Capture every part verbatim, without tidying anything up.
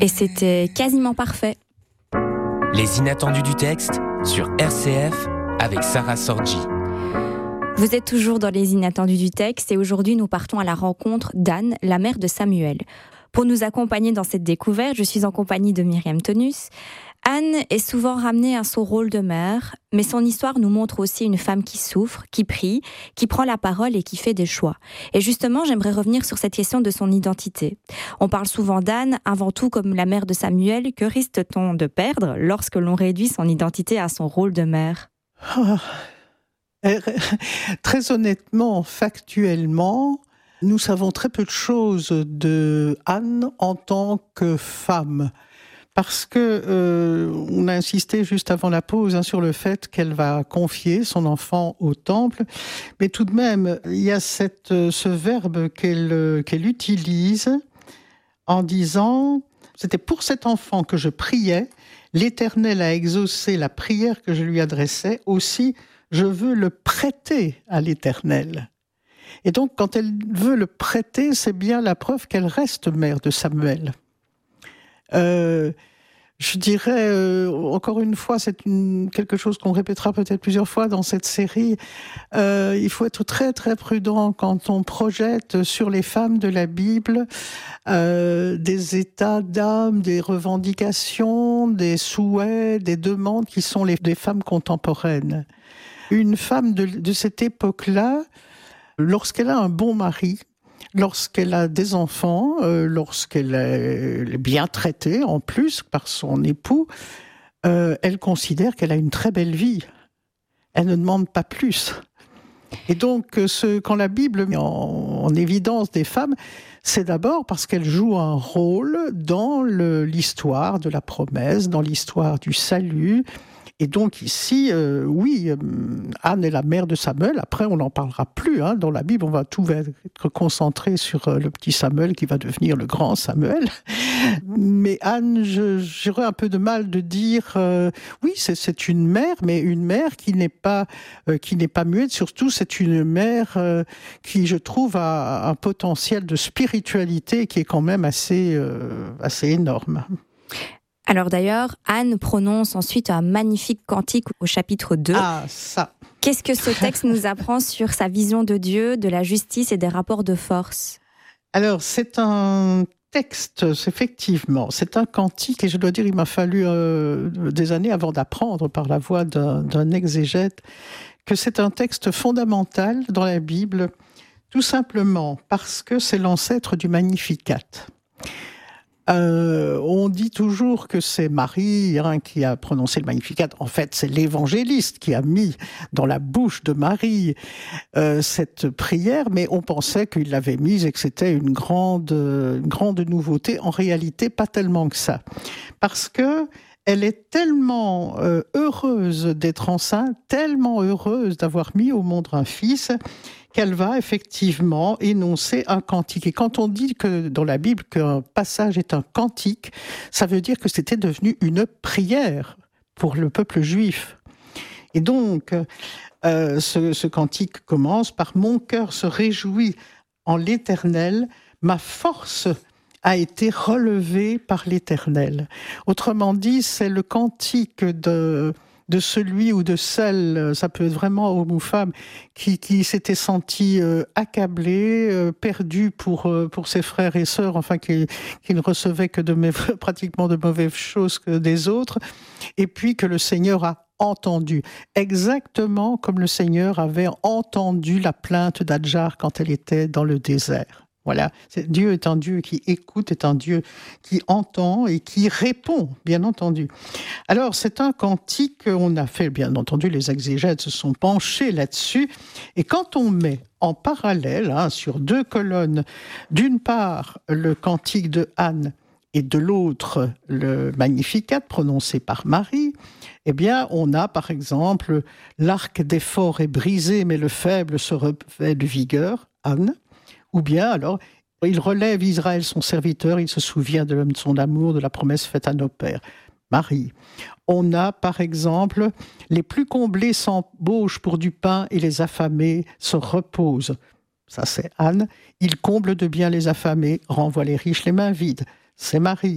Et c'était quasiment parfait. Les inattendus du texte sur R C F avec Sarah Sorgi. Vous êtes toujours dans les inattendus du texte et aujourd'hui nous partons à la rencontre d'Anne, la mère de Samuel. Pour nous accompagner dans cette découverte, je suis en compagnie de Myriam Tonus. Anne est souvent ramenée à son rôle de mère, mais son histoire nous montre aussi une femme qui souffre, qui prie, qui prend la parole et qui fait des choix. Et justement, j'aimerais revenir sur cette question de son identité. On parle souvent d'Anne avant tout comme la mère de Samuel. Que risque-t-on de perdre lorsque l'on réduit son identité à son rôle de mère ? Oh. Très honnêtement, factuellement, nous savons très peu de choses de Anne en tant que femme. Parce que euh, on a insisté juste avant la pause hein, sur le fait qu'elle va confier son enfant au temple, mais tout de même il y a cette, ce verbe qu'elle, qu'elle utilise en disant « C'était pour cet enfant que je priais, l'Éternel a exaucé la prière que je lui adressais, aussi je veux le prêter à l'Éternel ». Et donc quand elle veut le prêter, c'est bien la preuve qu'elle reste mère de Samuel. Euh, je dirais, euh, encore une fois, c'est une, quelque chose qu'on répétera peut-être plusieurs fois dans cette série. Euh, il faut être très très prudent quand on projette sur les femmes de la Bible euh, des états d'âme, des revendications, des souhaits, des demandes qui sont les, des femmes contemporaines. Une femme de, de cette époque-là, lorsqu'elle a un bon mari, lorsqu'elle a des enfants, euh, lorsqu'elle est bien traitée en plus par son époux, euh, elle considère qu'elle a une très belle vie. Elle ne demande pas plus. Et donc, ce, quand la Bible met en, en évidence des femmes, c'est d'abord parce qu'elles jouent un rôle dans le, l'histoire de la promesse, dans l'histoire du salut. Et donc ici, euh, oui, euh, Anne est la mère de Samuel. Après, on n'en parlera plus. Hein. Dans la Bible, on va tout va être concentré sur euh, le petit Samuel qui va devenir le grand Samuel. Mais Anne, je, j'aurais un peu de mal de dire, euh, oui, c'est, c'est une mère, mais une mère qui n'est pas, euh, qui n'est pas muette. Surtout, c'est une mère euh, qui, je trouve, a un potentiel de spiritualité qui est quand même assez, euh, assez énorme. Alors d'ailleurs, Anne prononce ensuite un magnifique cantique au chapitre deux. Ah, ça. Qu'est-ce que ce texte nous apprend sur sa vision de Dieu, de la justice et des rapports de force ? Alors, c'est un texte, effectivement, c'est un cantique, et je dois dire, il m'a fallu euh, des années avant d'apprendre par la voix d'un, d'un exégète que c'est un texte fondamental dans la Bible, tout simplement parce que c'est l'ancêtre du Magnificat. Euh, on dit toujours que c'est Marie hein, qui a prononcé le Magnificat. En fait, c'est l'évangéliste qui a mis dans la bouche de Marie euh, cette prière, mais on pensait qu'il l'avait mise et que c'était une grande, une grande nouveauté. En réalité, pas tellement que ça. Parce que elle est tellement euh, heureuse d'être enceinte, tellement heureuse d'avoir mis au monde un fils, qu'elle va effectivement énoncer un cantique. Et quand on dit que dans la Bible qu'un passage est un cantique, ça veut dire que c'était devenu une prière pour le peuple juif. Et donc, euh, ce, ce cantique commence par « Mon cœur se réjouit en l'Éternel, ma force a été relevée par l'Éternel ». Autrement dit, c'est le cantique de... de celui ou de celle, ça peut être vraiment homme ou femme, qui, qui s'était senti euh, accablé, euh, perdu pour, euh, pour ses frères et sœurs, enfin qui, qui ne recevaient que de mauvais, pratiquement de mauvaises choses que des autres, et puis que le Seigneur a entendu, exactement comme le Seigneur avait entendu la plainte d'Adjar quand elle était dans le désert. Voilà, Dieu est un Dieu qui écoute, est un Dieu qui entend et qui répond, bien entendu. Alors, c'est un cantique, on a fait, bien entendu, les exégètes se sont penchés là-dessus, et quand on met en parallèle, hein, sur deux colonnes, d'une part, le cantique de Anne, et de l'autre, le Magnificat prononcé par Marie, eh bien, on a, par exemple, l'arc des forts est brisé, mais le faible se revêt de vigueur, Anne. Ou bien, alors, il relève Israël, son serviteur, il se souvient de son amour, de la promesse faite à nos pères. Marie. On a, par exemple, les plus comblés s'embauchent pour du pain et les affamés se reposent. Ça, c'est Anne. Il comble de bien les affamés, renvoie les riches les mains vides. C'est Marie.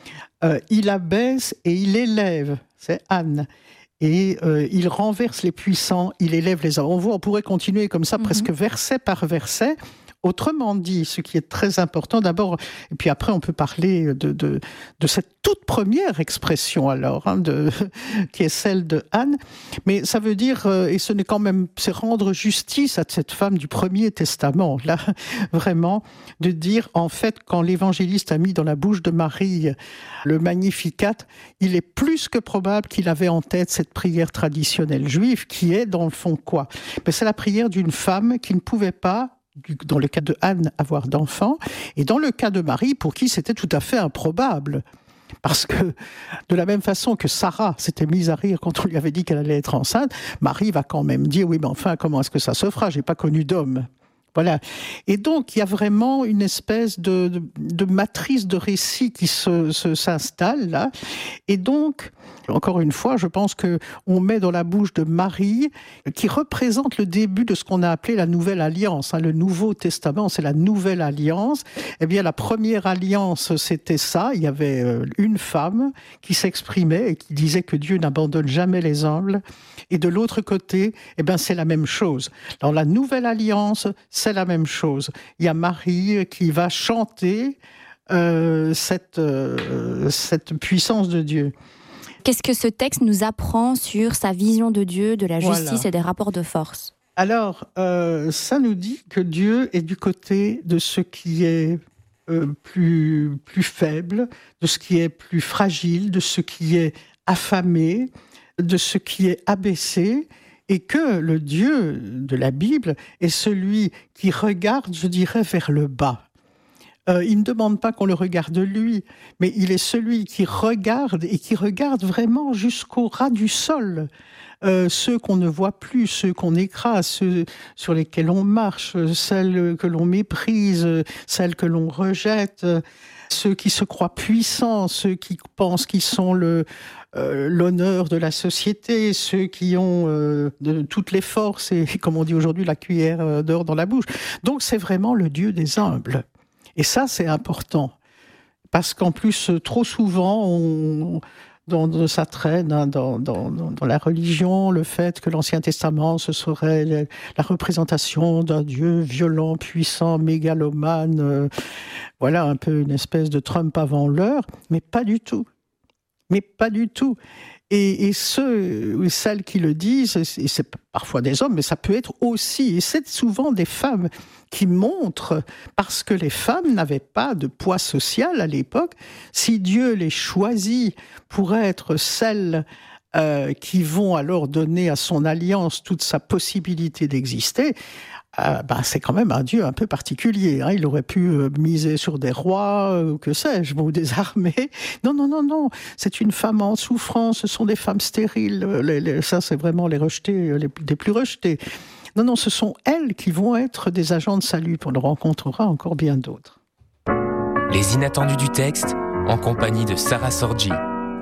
euh, il abaisse et il élève, c'est Anne. Et euh, il renverse les puissants, il élève les hommes. On voit, on pourrait continuer comme ça, mm-hmm. presque verset par verset. Autrement dit, ce qui est très important d'abord, et puis après on peut parler de, de, de cette toute première expression alors, hein, de, qui est celle de Anne, mais ça veut dire, et ce n'est quand même, c'est rendre justice à cette femme du Premier Testament, là, vraiment, de dire, en fait, quand l'évangéliste a mis dans la bouche de Marie le Magnificat, il est plus que probable qu'il avait en tête cette prière traditionnelle juive, qui est dans le fond quoi ? Mais c'est la prière d'une femme qui ne pouvait pas, dans le cas de Anne, avoir d'enfant, et dans le cas de Marie, pour qui c'était tout à fait improbable. Parce que, de la même façon que Sarah s'était mise à rire quand on lui avait dit qu'elle allait être enceinte, Marie va quand même dire « Oui, mais enfin, comment est-ce que ça se fera ? J'ai pas connu d'homme. » Voilà. Et donc, il y a vraiment une espèce de, de, de matrice de récit qui se, se, s'installe là. Et donc, encore une fois, je pense qu'on met dans la bouche de Marie, qui représente le début de ce qu'on a appelé la Nouvelle Alliance. Hein. Le Nouveau Testament, c'est la Nouvelle Alliance. Eh bien, la première alliance, c'était ça. Il y avait une femme qui s'exprimait et qui disait que Dieu n'abandonne jamais les humbles. Et de l'autre côté, eh bien, c'est la même chose. Dans la Nouvelle Alliance, c'est la même chose. Il y a Marie qui va chanter euh, cette, euh, cette puissance de Dieu. Qu'est-ce que ce texte nous apprend sur sa vision de Dieu, de la justice voilà. et des rapports de force ? Alors, euh, ça nous dit que Dieu est du côté de ce qui est euh, plus, plus faible, de ce qui est plus fragile, de ce qui est affamé, de ce qui est abaissé, et que le Dieu de la Bible est celui qui regarde, je dirais, vers le bas. Euh, il ne demande pas qu'on le regarde lui, mais il est celui qui regarde et qui regarde vraiment jusqu'au ras du sol. Euh, ceux qu'on ne voit plus, ceux qu'on écrase, ceux sur lesquels on marche, celles que l'on méprise, celles que l'on rejette, ceux qui se croient puissants, ceux qui pensent qu'ils sont le, euh, l'honneur de la société, ceux qui ont euh, de toutes les forces et, comme on dit aujourd'hui, la cuillère d'or dans la bouche. Donc c'est vraiment le Dieu des humbles. Et ça, c'est important, parce qu'en plus, trop souvent, on, dans, dans, ça traîne hein, dans, dans, dans la religion, le fait que l'Ancien Testament, ce serait la, la représentation d'un Dieu violent, puissant, mégalomane, euh, voilà, un peu une espèce de Trump avant l'heure, mais pas du tout. Mais pas du tout. Et, et ceux et celles qui le disent, et c'est parfois des hommes, mais ça peut être aussi, et c'est souvent des femmes qui montrent, parce que les femmes n'avaient pas de poids social à l'époque, si Dieu les choisit pour être celles euh, qui vont alors donner à son alliance toute sa possibilité d'exister, Euh, ben, c'est quand même un Dieu un peu particulier. Hein. Il aurait pu euh, miser sur des rois, euh, que sais-je, ou des armées. Non, non, non, non. C'est une femme en souffrance. Ce sont des femmes stériles. Les, les, ça, c'est vraiment les rejetés, les, les plus rejetés. Non, non, ce sont elles qui vont être des agents de salut. On en rencontrera encore bien d'autres. Les inattendus du texte, en compagnie de Sarah Sorgi.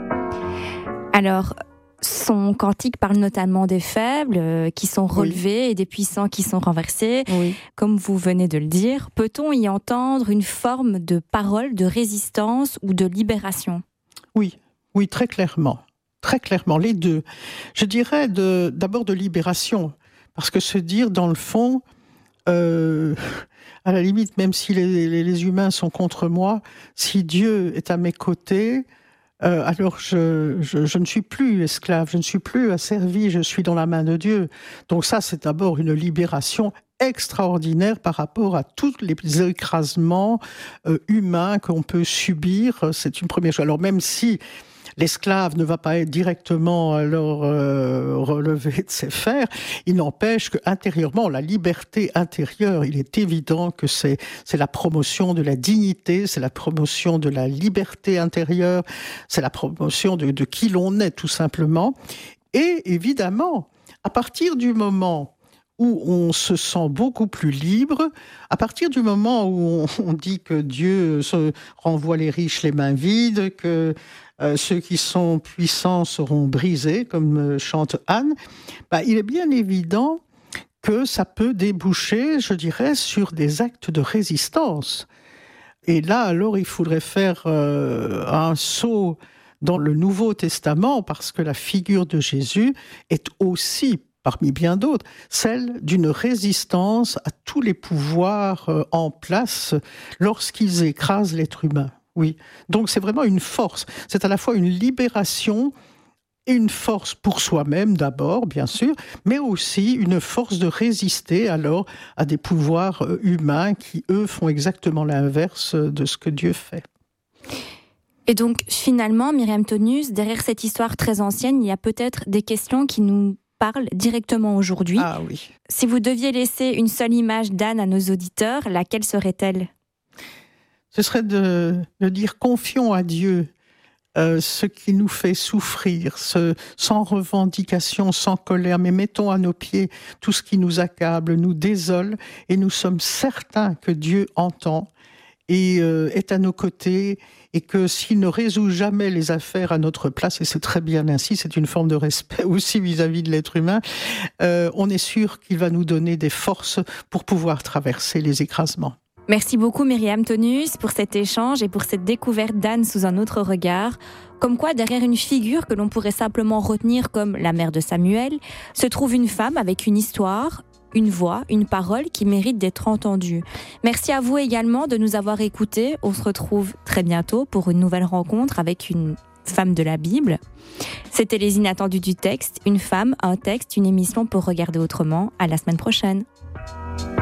Alors, son cantique parle notamment des faibles euh, qui sont relevés oui. et des puissants qui sont renversés. Oui. Comme vous venez de le dire, peut-on y entendre une forme de parole de résistance ou de libération ? Oui, oui, très clairement. Très clairement, les deux. Je dirais de, d'abord de libération, parce que se dire, dans le fond, euh, à la limite, même si les, les, les humains sont contre moi, si Dieu est à mes côtés, Euh, alors je, je, je ne suis plus esclave, je ne suis plus asservi, je suis dans la main de Dieu. Donc ça, c'est d'abord une libération extraordinaire par rapport à tous les écrasements euh, humains qu'on peut subir. C'est une première chose. Alors même si l'esclave ne va pas être directement alors euh, relevé de ses fers, il n'empêche qu'intérieurement, la liberté intérieure, il est évident que c'est, c'est la promotion de la dignité, c'est la promotion de la liberté intérieure, c'est la promotion de, de qui l'on est tout simplement. Et évidemment, à partir du moment où on se sent beaucoup plus libre, à partir du moment où on, on dit que Dieu se renvoie les riches les mains vides, que Euh, ceux qui sont puissants seront brisés, comme euh, chante Anne, bah, il est bien évident que ça peut déboucher, je dirais, sur des actes de résistance. Et là, alors, il faudrait faire euh, un saut dans le Nouveau Testament, parce que la figure de Jésus est aussi, parmi bien d'autres, celle d'une résistance à tous les pouvoirs euh, en place lorsqu'ils écrasent l'être humain. Oui. Donc c'est vraiment une force. C'est à la fois une libération et une force pour soi-même d'abord, bien sûr, mais aussi une force de résister alors à des pouvoirs euh, humains qui, eux, font exactement l'inverse de ce que Dieu fait. Et donc, finalement, Myriam Tonius, derrière cette histoire très ancienne, il y a peut-être des questions qui nous parlent directement aujourd'hui. Ah oui. Si vous deviez laisser une seule image d'Anne à nos auditeurs, laquelle serait-elle ? Ce serait de, de dire confions à Dieu euh, ce qui nous fait souffrir, ce, sans revendication, sans colère, mais mettons à nos pieds tout ce qui nous accable, nous désole, et nous sommes certains que Dieu entend et euh, est à nos côtés, et que s'il ne résout jamais les affaires à notre place, et c'est très bien ainsi, c'est une forme de respect aussi vis-à-vis de l'être humain, euh, on est sûr qu'il va nous donner des forces pour pouvoir traverser les écrasements. Merci beaucoup Myriam Tonius pour cet échange et pour cette découverte d'Anne sous un autre regard. Comme quoi, derrière une figure que l'on pourrait simplement retenir comme la mère de Samuel, se trouve une femme avec une histoire, une voix, une parole qui mérite d'être entendue. Merci à vous également de nous avoir écoutés. On se retrouve très bientôt pour une nouvelle rencontre avec une femme de la Bible. C'était Les Inattendus du texte, une femme, un texte, une émission pour regarder autrement. À la semaine prochaine.